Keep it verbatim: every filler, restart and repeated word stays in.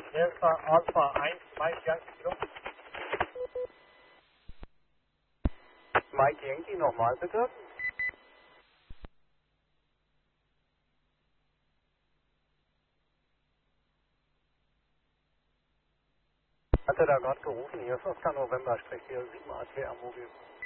Delta Alpha eins, Mike Yankee, Luft. Mike Yankee, nochmal bitte. Hat er da gerade gerufen? Hier ist Oscar November, spricht hier sieben A T am Mobil.